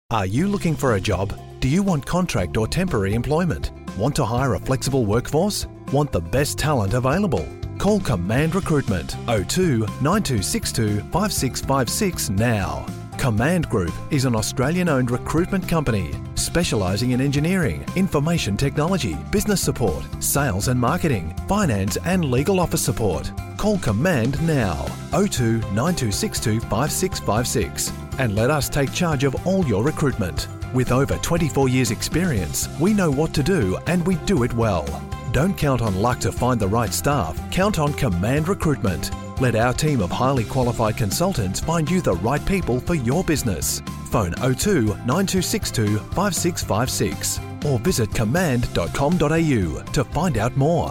Are you looking for a job? Do you want contract or temporary employment? Want to hire a flexible workforce? Want the best talent available? Call Command Recruitment 02 9262 5656 now. Command Group is an Australian-owned recruitment company specialising in engineering, information technology, business support, sales and marketing, finance and legal office support. Call Command now 02 9262 5656 and let us take charge of all your recruitment. With over 24 years experience, we know what to do and we do it well. Don't count on luck to find the right staff, count on Command Recruitment. Let our team of highly qualified consultants find you the right people for your business. Phone 02 9262 5656 or visit command.com.au to find out more.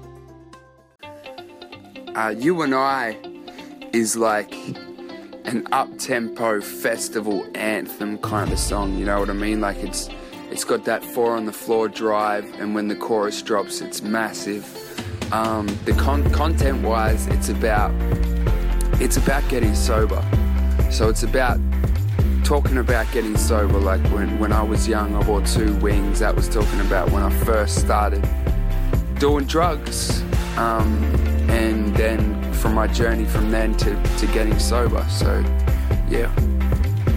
You and I is like an up-tempo festival anthem kind of song, you know what I mean? Like it's got that 4 on the floor drive, and when the chorus drops, it's massive. The content-wise, it's about getting sober. So it's about talking about getting sober. Like when I was young, I bought 2 wings. That was talking about when I first started doing drugs, and then from my journey from then to getting sober. So yeah.